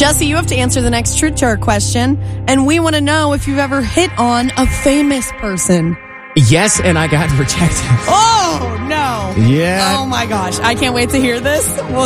Jesse, you have to answer the next Truth Chart question, and we want to know if you've ever hit on a famous person. Yes, and I got rejected. Oh, no. Yeah. Oh, my gosh. I can't wait to hear this. We'll